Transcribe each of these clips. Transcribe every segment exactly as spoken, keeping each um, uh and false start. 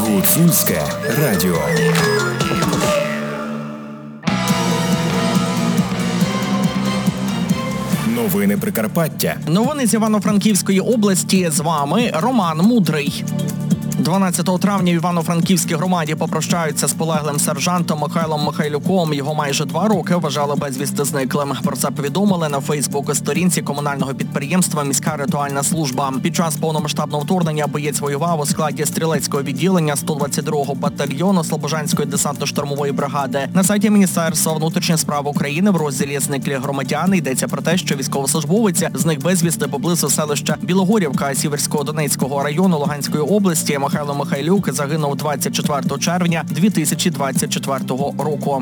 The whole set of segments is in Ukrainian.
Гуцульське радіо. Новини Прикарпаття. Новини з Івано-Франківської області. З вами Роман Мудрий. дванадцятого травня в Івано-Франківській громаді попрощаються з полеглим сержантом Михайлом Михайлюком. Його майже два роки вважали безвісти зниклим. Про це повідомили на Фейсбук-сторінці комунального підприємства «Міська ритуальна служба». Під час повномасштабного вторгнення боєць воював у складі стрілецького відділення сто двадцять другого батальйону Слобожанської десантно-штурмової бригади. На сайті Міністерства внутрішніх справ України в розділі «Зниклі громадяни» йдеться про те, що військовослужбовець зник безвісти поблизу селища Білогорівка Сіверського Донецького району Луганської області. Михайло Михайлюк загинув двадцять четвертого червня дві тисячі двадцять четвертого року.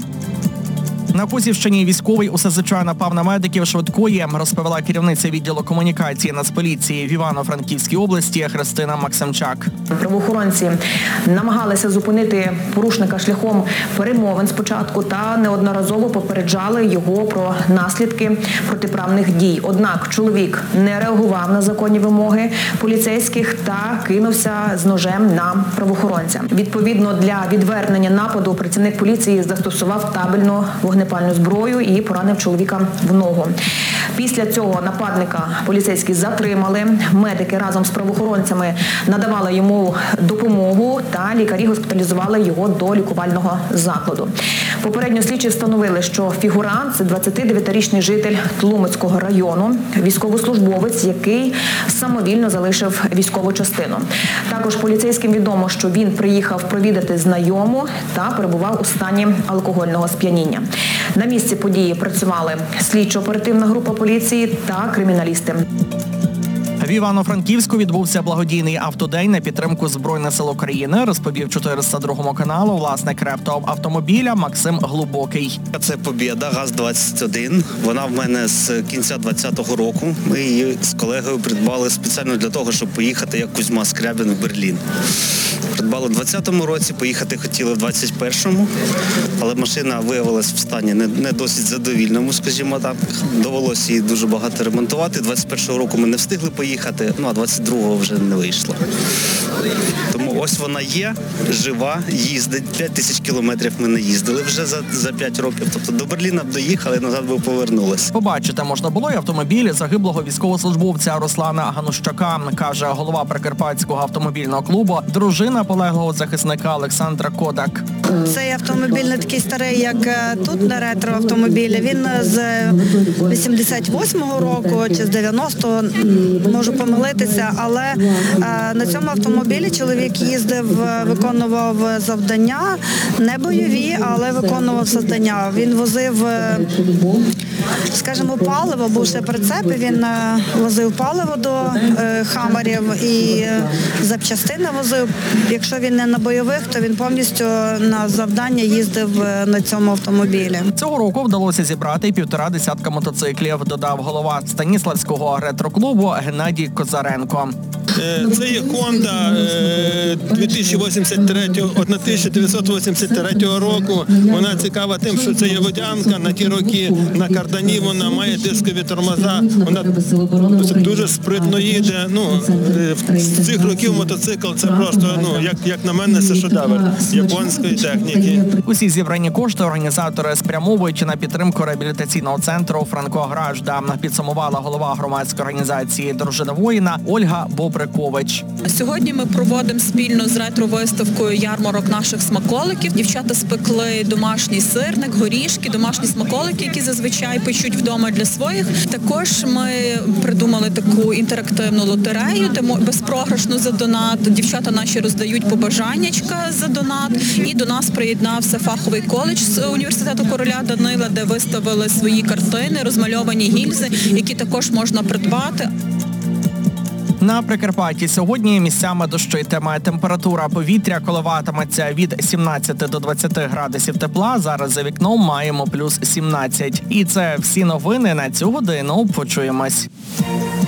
На Косівщині військовий у СЗЧ напав на медиків швидкої, розповіла керівниця відділу комунікації Нацполіції в Івано-Франківській області Христина Максимчак. Правоохоронці намагалися зупинити порушника шляхом перемовин спочатку та неодноразово попереджали його про наслідки протиправних дій. Однак чоловік не реагував на законні вимоги поліцейських та кинувся з ножем на правоохоронця. Відповідно, для відвернення нападу працівник поліції застосував табельну вогнепальну зброю і поранив чоловіка в ногу. Після цього нападника поліцейські затримали. Медики разом з правоохоронцями надавали йому допомогу та лікарі госпіталізували його до лікувального закладу. Попередньо слідчі встановили, що фігурант – це двадцятидев'ятирічний житель Тлумацького району, військовослужбовець, який самовільно залишив військову частину. Також поліцейським відомо, що він приїхав провідати знайому та перебував у стані алкогольного сп'яніння. На місці події працювали слідчо-оперативна група поліції та криміналісти. В Івано-Франківську відбувся благодійний автодень на підтримку Збройних сил України, розповів чотириста другому каналу власник рептоавтомобіля Максим Глубокий. Це Побєда, ГАЗ двадцять один. Вона в мене з кінця двадцятого року. Ми її з колегою придбали спеціально для того, щоб поїхати як Кузьма Скрябін в Берлін. Придбали в двадцятому році, поїхати хотіли в двадцять першому, але машина виявилась в стані не, не досить задовільному, скажімо так. Довелося її дуже багато ремонтувати. двадцять першого року ми не встигли поїхати, ну а двадцять другого вже не вийшло. Тому ось вона є, жива, їздить. п'ять тисяч кілометрів ми не їздили вже за, за п'ять років. Тобто до Берліна б доїхали, назад би повернулися. Побачити можна було й автомобіль загиблого військовослужбовця Руслана Ганущака, каже голова Прикарпатського автомобільного клубу, дружина полеглого захисника Олександра Кодак. Цей автомобіль не такий старий, як тут на ретро-автомобілі. Він з вісімдесят восьмого року чи з дев'яностого, можу помилитися, але на цьому автомобілі чоловік їздив, виконував завдання, не бойові, але виконував завдання. Він возив, скажімо, паливо, був ще прицеп, він возив паливо до хамерів і запчастини возив. Якщо він не на бойових, то він повністю на завдання їздив на цьому автомобілі. Цього року вдалося зібрати півтора десятка мотоциклів, додав голова Станіславського ретро-клубу Геннадій Козаренко. Це є Honda тисяча дев'ятсот вісімдесят третього року. Вона цікава тим, що це є водянка на ті роки, на кардані вона має дискові тормоза. Вона дуже спритно їде. Ну, з цих років мотоцикл це просто, ну, як, як на мене, це шедевр японської техніки. Усі зібрані кошти організатори спрямовують на підтримку реабілітаційного центру «Франко-Гражда», підсумувала голова громадської організації «Дружина воїна» Ольга Бобрикович. Сьогодні ми проводимо спільно з ретро-виставкою ярмарок наших смаколиків. Дівчата спекли домашній сирник, горішки, домашні смаколики, які зазвичай печуть вдома для своїх. Також ми придумали таку інтерактивну лотерею, де безпрограшну за донат. Дівчата наші роздають побажаннячка за донат. І до нас приєднався фаховий коледж з університету короля Данила, де виставили свої картини, розмальовані гільзи, які також можна придбати. На Прикарпатті сьогодні місцями дощитиме. Температура повітря коливатиметься від сімнадцяти до двадцяти градусів тепла. Зараз за вікном маємо плюс сімнадцять. І це всі новини на цю годину. Почуємось.